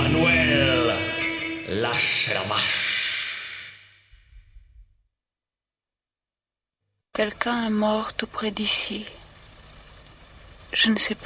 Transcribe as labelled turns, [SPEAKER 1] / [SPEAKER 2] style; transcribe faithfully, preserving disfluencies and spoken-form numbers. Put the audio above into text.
[SPEAKER 1] Manuel, lâche la vache.
[SPEAKER 2] Quelqu'un est mort tout près d'ici. Je ne sais